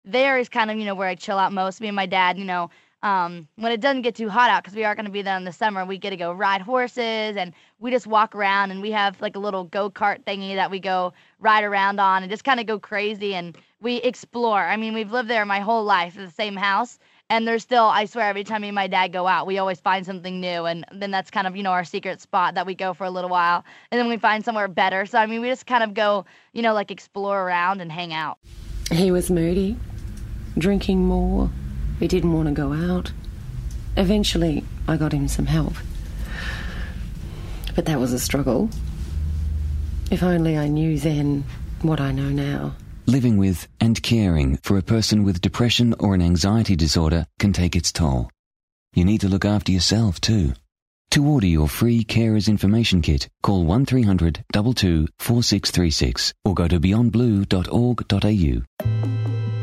there is kind of, where I chill out most. Me and my dad, when it doesn't get too hot out, because we are going to be there in the summer, we get to go ride horses and we just walk around, and we have like a little go-kart thingy that we go ride around on and just kind of go crazy and we explore. I mean, we've lived there my whole life in the same house. And there's still, I swear, every time me and my dad go out, we always find something new. And then that's kind of, our secret spot that we go for a little while. And then we find somewhere better. So, I mean, we just kind of go, like explore around and hang out. He was moody, drinking more. He didn't want to go out. Eventually, I got him some help. But that was a struggle. If only I knew then what I know now. Living with and caring for a person with depression or an anxiety disorder can take its toll. You need to look after yourself too. To order your free Carers Information Kit, call 1300 22 4636 or go to beyondblue.org.au.